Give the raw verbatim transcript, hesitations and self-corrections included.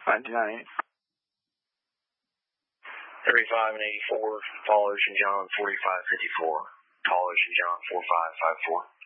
nine two nine eight. thirty-five and eighty-four, Paul Ocean John forty-five fifty-four, Paul Ocean John four five five four.